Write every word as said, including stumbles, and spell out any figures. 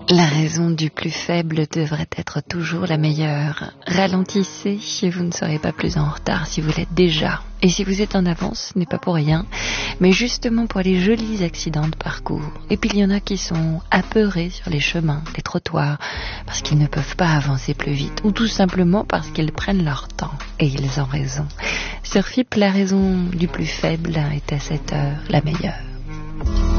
La raison du plus faible devrait être toujours la meilleure. Ralentissez et vous ne serez pas plus en retard si vous l'êtes déjà. Et si vous êtes en avance, ce n'est pas pour rien, mais justement pour les jolis accidents de parcours. Et puis il y en a qui sont apeurés sur les chemins, les trottoirs, parce qu'ils ne peuvent pas avancer plus vite, ou tout simplement parce qu'ils prennent leur temps. Et ils ont raison. Sur F I P, la raison du plus faible est à cette heure la meilleure.